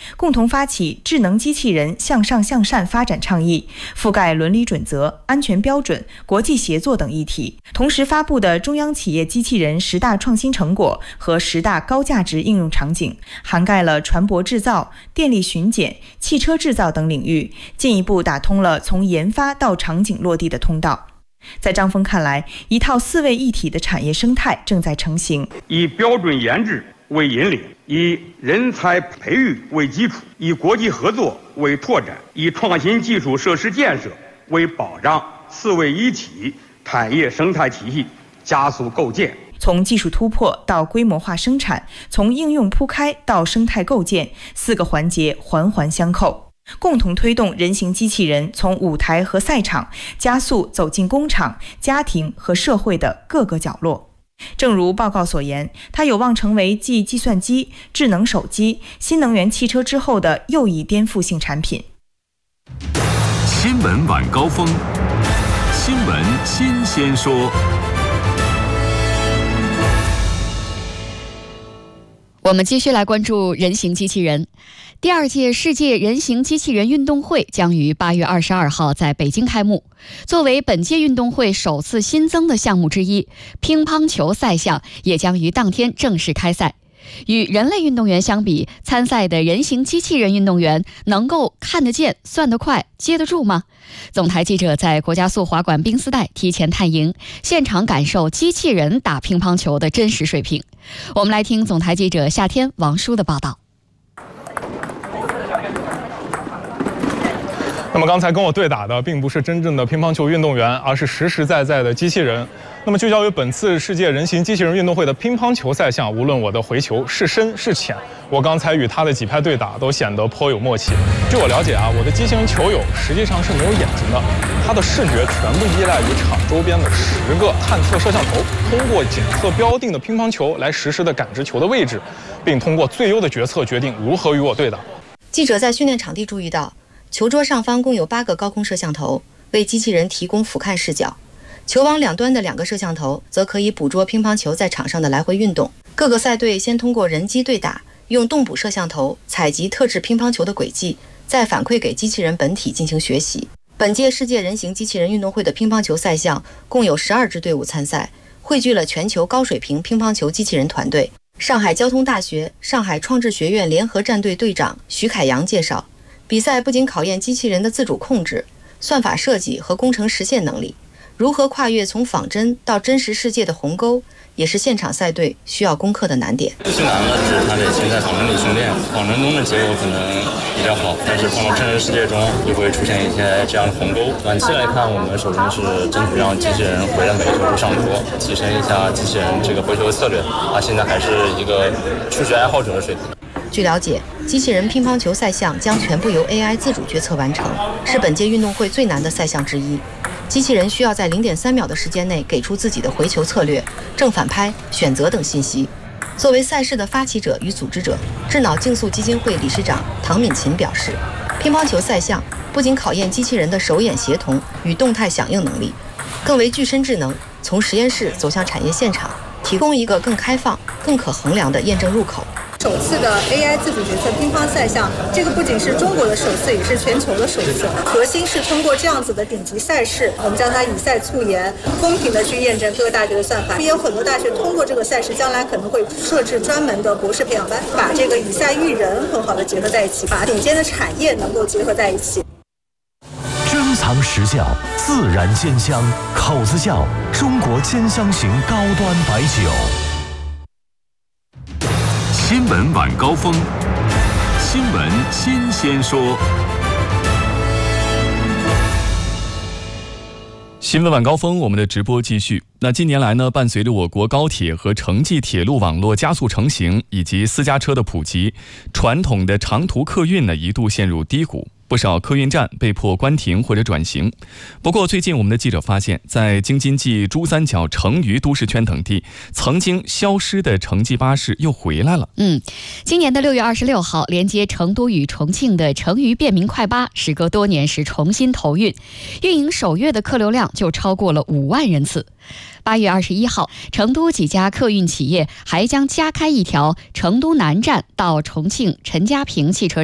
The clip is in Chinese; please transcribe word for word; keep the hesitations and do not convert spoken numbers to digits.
共同发起智能机器人向上向善发展倡议，覆盖伦理准则、安全标准、国际协作等议题。同时发布的中央企业机器人十大创新成果和十大高价值应用场景，涵盖了船舶制造、电力巡检、汽车制造等领域，进一步打通了从研发到场景落地的通道。在张峰看来，一套四位一体的产业生态正在成型， 以标准研制为引领，以人才培育为基础，以国际合作为拓展，以创新基础设施建设为保障，四位一体产业生态体系加速构建。 从技术突破到规模化生产，从应用铺开到生态构建，四个环节环环相扣，共同推动人形机器人从舞台和赛场加速走进工厂、家庭和社会的各个角落。正如报告所言，它有望成为继计算机、智能手机、新能源汽车之后的又一颠覆性产品。 新闻晚高峰，新闻新鲜说。 我们继续来关注人形机器人。第二届世界人形机器人运动会将于八月二十二号在北京开幕。作为本届运动会首次新增的项目之一，乒乓球赛项也将于当天正式开赛。与人类运动员相比，参赛的人形机器人运动员能够看得见、算得快、接得住吗？总台记者在国家速滑馆冰丝带提前探营，现场感受机器人打乒乓球的真实水平。我们来听总台记者夏天、王舒的报道。 那么刚才跟我对打的并不是真正的乒乓球运动员，而是实实在在的机器人。那么聚焦于本次世界人形机器人运动会的乒乓球赛项，无论我的回球是深是浅，我刚才与他的几拍对打都显得颇有默契。据我了解啊，我的机器人球友实际上是没有眼睛的，他的视觉全部依赖于场周边的十个探测摄像头，通过检测标定的乒乓球来实时的感知球的位置，并通过最优的决策决定如何与我对打。 记者在训练场地注意到，球桌上方共有八个高空摄像头，为机器人提供俯瞰视角。球网两端的两个摄像头则可以捕捉乒乓球在场上的来回运动。各个赛队先通过人机对打，用动捕摄像头采集特制乒乓球的轨迹，再反馈给机器人本体进行学习。本届世界人形机器人运动会的乒乓球赛项共有十二支队伍参赛，汇聚了全球高水平乒乓球机器人团队。上海交通大学上海创智学院联合战队队长徐凯阳介绍，比赛不仅考验机器人的自主控制、算法设计和工程实现能力，如何跨越从仿真到真实世界的鸿沟，也是现场赛队需要攻克的难点。 最难的是它得先在仿真里训练，仿真中的结果可能比较好，但是放到真实世界中也会出现一些这样的鸿沟。短期来看，我们首先是争取让机器人回来每球都上桌，提升一下机器人这个回球策略。它现在还是一个初学爱好者的水平。 据了解，机器人乒乓球赛项将全部由 A I 自主决策完成，是本届运动会最难的赛项之一。机器人需要在 零点三秒的时间内给出自己的回球策略、正反拍、选择等信息。作为赛事的发起者与组织者，智脑竞速基金会理事长唐敏琴表示，乒乓球赛项不仅考验机器人的手眼协同与动态响应能力，更为具身智能从实验室走向产业现场，提供一个更开放、更可衡量的验证入口。 首次的 A I 自主决策乒乓赛项，这个不仅是中国的首次，也是全球的首次。核心是通过这样子的顶级赛事，我们将它以赛促研，公平的去验证各个大学的算法。也有很多大学通过这个赛事，将来可能会设置专门的博士培养班，把这个以赛育人很好的结合在一起，把顶尖的产业能够结合在一起。 珍藏实窖，自然鲜香，口子窖，中国兼香型高端白酒。 新闻晚高峰，新闻新鲜说。 新闻晚高峰，我们的直播继续。那近年来呢，伴随着我国高铁和城际铁路网络加速成型，以及私家车的普及，传统的长途客运呢一度陷入低谷。不少客运站被迫关停或者转型。不过最近我们的记者发现，在京津冀珠三角成渝都市圈等地，曾经消失的城际巴士又回来了。 嗯，今年的六月二十六号，连接成都与重庆的成渝便民快巴时隔多年时重新投运，运营首月的客流量就超过了五万人次。八月二十一号，成都几家客运企业还将加开一条成都南站到重庆陈家坪汽车